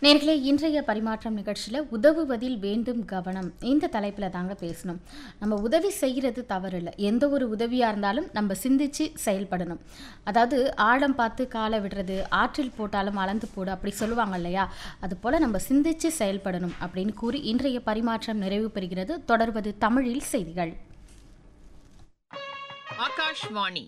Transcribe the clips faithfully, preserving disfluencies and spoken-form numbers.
நேர்களே, இன்றைய பரிமாற்றம் நிகழ்ச்சியில் உதவுவதில் வேண்டும் கவனம் இந்த தலைப்பில் தாங்க பேசணும். நம்ம உதவி செய்கிறது தவறு இல்லை. எந்த ஒரு உதவியாக இருந்தாலும் நம்ம சிந்திச்சு செயல்படணும். அதாவது ஆழம் பார்த்து காலை விடுறது, ஆற்றில் போட்டாலும் அளந்து போடு அப்படி சொல்லுவாங்க இல்லையா? அதுபோல் நம்ம சிந்திச்சு செயல்படணும் அப்படின்னு கூறி இன்றைய பரிமாற்றம் நிறைவு பெறுகிறது. தொடர்வது தமிழில் செய்திகள். ஆகாஷ்வாணி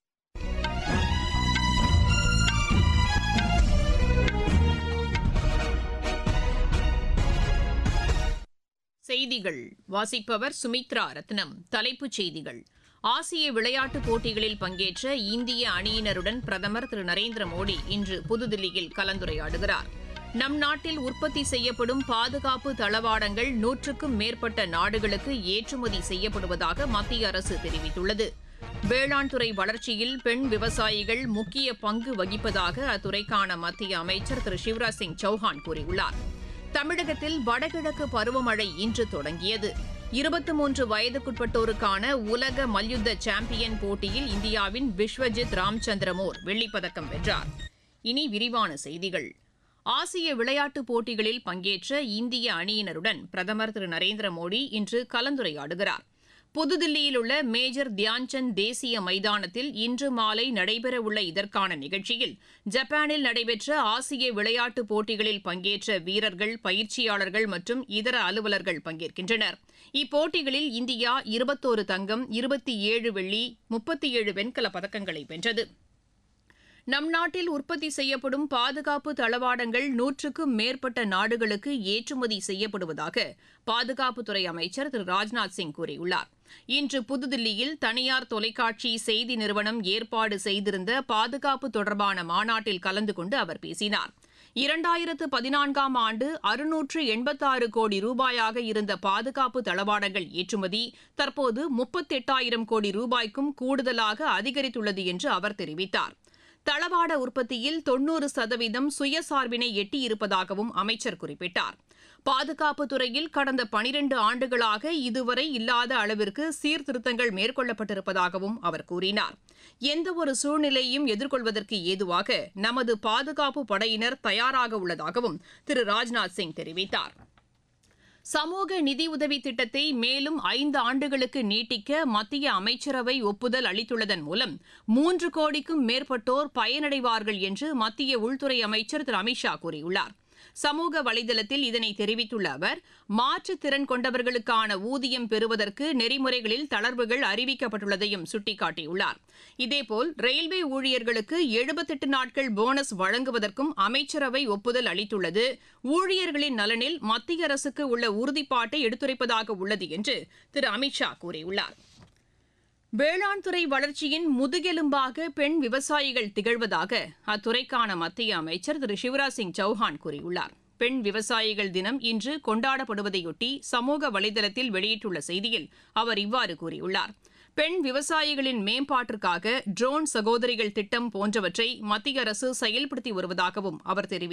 செய்திகள் வாசிப்பவர் சுமித்ரா ரத்னம். தலைப்புச் செய்திகள். ஆசிய விளையாட்டுப் போட்டிகளில் பங்கேற்ற இந்திய அணியினருடன் பிரதமர் திரு நரேந்திர மோடி இன்று புதுதில்லியில் கலந்துரையாடுகிறார். நம் நாட்டில் உற்பத்தி செய்யப்படும் பாதுகாப்பு தளவாடங்கள் நூற்றுக்கும் மேற்பட்ட நாடுகளுக்கு ஏற்றுமதி செய்யப்படுவதாக மத்திய அரசு தெரிவித்துள்ளது. வேளாண் துறை வளர்ச்சியில் பெண் விவசாயிகள் முக்கிய பங்கு வகிப்பதாக அத்துறைக்கான மத்திய அமைச்சர் திரு சிவராஜ் சிங் சௌஹான் கூறியுள்ளார். தமிழகத்தில் வடகிழக்கு பருவமழை இன்று தொடங்கியது. இருபத்தி மூன்று வயதுக்குட்பட்டோருக்கான உலக மல்யுத்த சாம்பியன் போட்டியில் இந்தியாவின் விஸ்வஜித் ராம்சந்திரமோர் வெள்ளிப்பதக்கம் வென்றார். இனி விரிவான செய்திகள். ஆசிய விளையாட்டுப் போட்டிகளில் பங்கேற்ற இந்திய அணியினருடன் பிரதமர் திரு நரேந்திர மோடி இன்று கலந்துரையாடுகிறார். புதுதில்லியில் உள்ள மேஜர் தியான்சந்த் தேசிய மைதானத்தில் இன்று மாலை நடைபெறவுள்ள இதற்கான நிகழ்ச்சியில் ஜப்பானில் நடைபெற்ற ஆசிய விளையாட்டுப் போட்டிகளில் பங்கேற்ற வீரர்கள், பயிற்சியாளர்கள் மற்றும் இதர அலுவலர்கள் பங்கேற்கின்றனர். இப்போட்டிகளில் இந்தியா இருபத்தோரு தங்கம், இருபத்தி ஏழு வெள்ளி, முப்பத்தி ஏழு வெண்கலப் பதக்கங்களை வென்றது. நம் நாட்டில் உற்பத்தி செய்யப்படும் பாதுகாப்பு தளவாடங்கள் நூற்றுக்கும் மேற்பட்ட நாடுகளுக்கு ஏற்றுமதி செய்யப்படுவதாக பாதுகாப்புத்துறை அமைச்சர் திரு ராஜ்நாத் சிங் கூறியுள்ளார். இன்று புதுதில்லியில் தனியார் தொலைக்காட்சி செய்தி நிறுவனம் ஏற்பாடு செய்திருந்த பாதுகாப்பு தொடர்பான மாநாட்டில் கலந்து கொண்டு அவர் பேசினார். இரண்டாயிரத்து பதினான்காம் ஆண்டு அறுநூற்று எண்பத்தாறு கோடி ரூபாயாக இருந்த பாதுகாப்பு தளவாடங்கள் ஏற்றுமதி தற்போது முப்பத்தெட்டாயிரம் கோடி ரூபாய்க்கும் கூடுதலாக அதிகரித்துள்ளது என்று அவர் தெரிவித்தார். தளவாட உற்பத்தியில் தொன்னூறு சதவீதம் சுயசார்பினை எட்டியிருப்பதாகவும் அமைச்சர் குறிப்பிட்டார். பாதுகாப்புத் துறையில் கடந்த பனிரண்டு ஆண்டுகளாக இதுவரை இல்லாத அளவிற்கு சீர்திருத்தங்கள் மேற்கொள்ளப்பட்டிருப்பதாகவும் அவர் கூறினார். எந்தவொரு சூழ்நிலையையும் எதிர்கொள்வதற்கு ஏதுவாக நமது பாதுகாப்பு படையினர் தயாராக உள்ளதாகவும் திரு ராஜ்நாத் சிங் தெரிவித்தார். சமூக நிதியுதவி திட்டத்தை மேலும் ஐந்து ஆண்டுகளுக்கு நீட்டிக்க மத்திய அமைச்சரவை ஒப்புதல் அளித்துள்ளதன் மூலம் மூன்று கோடிக்கும் மேற்பட்டோர் பயனடைவார்கள் என்று மத்திய உள்துறை அமைச்சர் திரு அமித்ஷா கூறியுள்ளார். சமூக வலைதளத்தில் இதனை தெரிவித்துள்ள அவர், மாற்றுத்திறன் கொண்டவர்களுக்கான ஊதியம் பெறுவதற்கு நெறிமுறைகளில் தளர்வுகள் அறிவிக்கப்பட்டுள்ளதையும் சுட்டிக்காட்டியுள்ளார். இதேபோல் ரயில்வே ஊழியர்களுக்கு எழுபத்தெட்டு நாட்கள் போனஸ் வழங்குவதற்கும் அமைச்சரவை ஒப்புதல் அளித்துள்ளது ஊழியர்களின் நலனில் மத்திய அரசுக்கு உள்ள உறுதிப்பாட்டை எடுத்துரைப்பதாக உள்ளது என்று திரு அமித்ஷா கூறியுள்ளார். வேளாண் துறை வளர்ச்சியின் முதுகெலும்பாக பெண் விவசாயிகள் திகழ்வதாக அத்துறைக்கான மத்திய அமைச்சர் திரு சிவராஜ் சிங் சௌஹான் கூறியுள்ளார். பெண் விவசாயிகள் தினம் இன்று கொண்டாடப்படுவதையொட்டி சமூக வலைதளத்தில் வெளியிட்டுள்ள செய்தியில் அவர் இவ்வாறு கூறியுள்ளார். பெண் விவசாயிகளின் மேம்பாட்டிற்காக ட்ரோன் சகோதரிகள் திட்டம் போன்றவற்றை மத்திய அரசு செயல்படுத்தி வருவதாகவும் அவர் தெரிவித்தார்.